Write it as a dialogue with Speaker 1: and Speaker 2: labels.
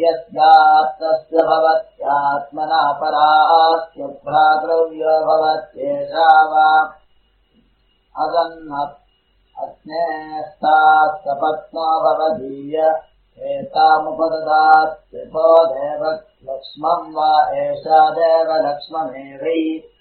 Speaker 1: यस्यात्तस्य भवत्यात्मना परास्य भ्रातृव्यो भवत्येषा वा अग्नेस्तास्तपत्नो भवदीय एतामुपददात् यथो देवलक्ष्मम् वा एषा देवलक्ष्ममेवै